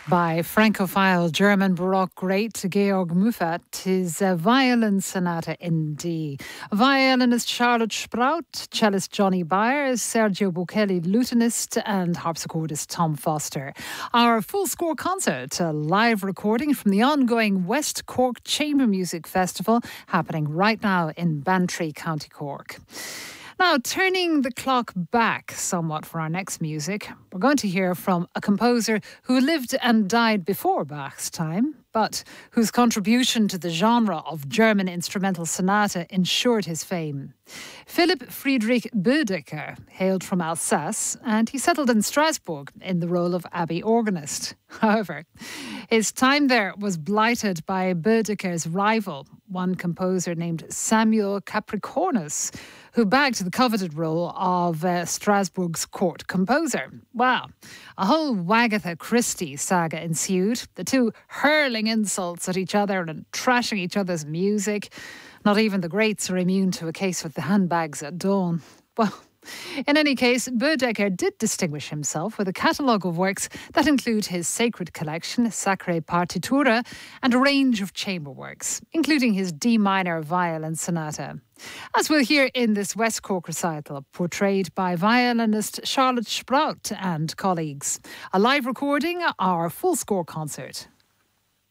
By Francophile German Baroque great Georg Muffat, his violin sonata in D. Violinist Charlotte Sprout, cellist Johnny Byers, Sergio Bochelli, lutenist, and harpsichordist Tom Foster. Our full score concert, a live recording from the ongoing West Cork Chamber Music Festival, happening right now in Bantry, County Cork. Now, turning the clock back somewhat for our next music, we're going to hear from a composer who lived and died before Bach's time, but whose contribution to the genre of German instrumental sonata ensured his fame. Philipp Friedrich Boedeker hailed from Alsace, and he settled in Strasbourg in the role of abbey organist. However, his time there was blighted by Boedeker's rival, one composer named Samuel Capricornus, who bagged the coveted role of Strasbourg's court composer. Well, a whole Wagatha Christie saga ensued, the two hurling insults at each other and trashing each other's music. Not even the greats are immune to a case with the handbags at dawn. Well, in any case, Boedeker did distinguish himself with a catalogue of works that include his sacred collection, Sacrae Partitura, and a range of chamber works, including his D minor violin sonata. As we'll hear in this West Cork recital, portrayed by violinist Charlotte Sprout and colleagues. A live recording, our full score concert.